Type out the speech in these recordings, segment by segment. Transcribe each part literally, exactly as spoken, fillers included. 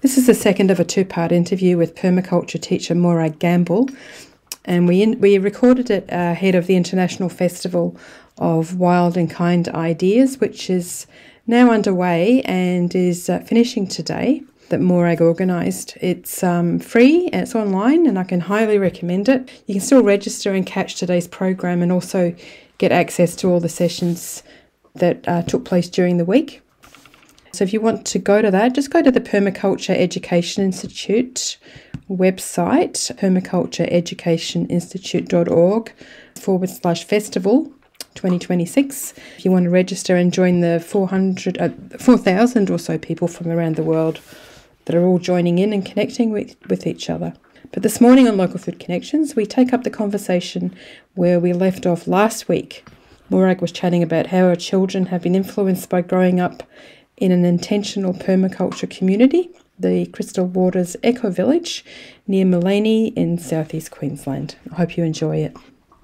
This is the second of a two-part interview with permaculture teacher Morag Gamble, and we in, we recorded it ahead of the International Festival of Wild and Kind Ideas, which is now underway and is uh, finishing today, that Morag organised. It's um, free and it's online, and I can highly recommend it. You can still register and catch today's program and also get access to all the sessions that uh, took place during the week. So if you want to go to that, just go to the Permaculture Education Institute website, permaculture education institute dot org forward slash festival twenty twenty-six. If you want to register and join the four hundred, uh, four thousand or so people from around the world that are all joining in and connecting with, with each other. But this morning on Local Food Connections, we take up the conversation where we left off last week. Morag was chatting about how her children have been influenced by growing up in an intentional permaculture community, the Crystal Waters Eco Village near Maleny in southeast Queensland. I hope you enjoy it.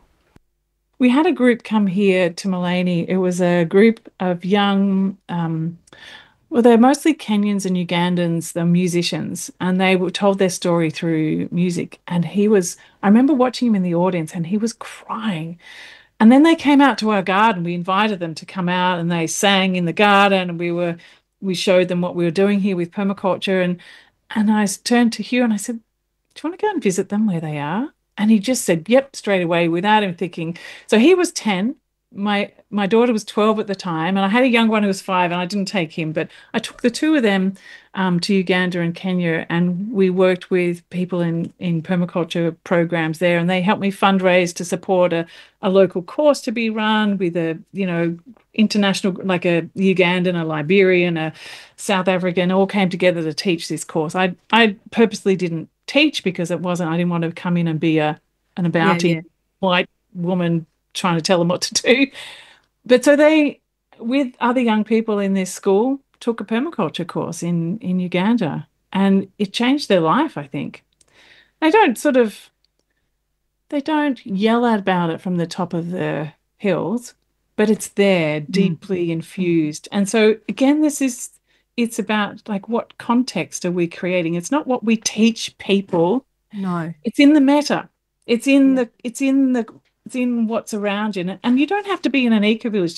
We had a group come here to Maleny. It was a group of young, um, well, they're mostly Kenyans and Ugandans, they're musicians, and they were told their story through music. And he was, I remember watching him in the audience and he was crying. And then they came out to our garden. We invited them to come out and they sang in the garden, and we were, we showed them what we were doing here with permaculture. And, and I turned to Hugh and I said, do you want to go and visit them where they are? And he just said, yep, straight away, without him thinking. So he was ten. My my daughter was twelve at the time, and I had a young one who was five, and I didn't take him. But I took the two of them um, to Uganda and Kenya, and we worked with people in, in permaculture programs there, and they helped me fundraise to support a, a local course to be run with a, you know, international, like a Ugandan, a Liberian, a South African, all came together to teach this course. I I purposely didn't teach because it wasn't, I didn't want to come in and be a an about yeah, yeah. white woman trying to tell them what to do. But so they, with other young people in this school, took a permaculture course in, in Uganda, and it changed their life, I think. They don't sort of, they don't yell about it from the top of the hills, but it's there, deeply mm. infused. And so, again, this is, it's about, like, what context are we creating? It's not what we teach people. No. It's in the meta. It's in yeah. the, it's in the, it's in what's around you. And you don't have to be in an eco-village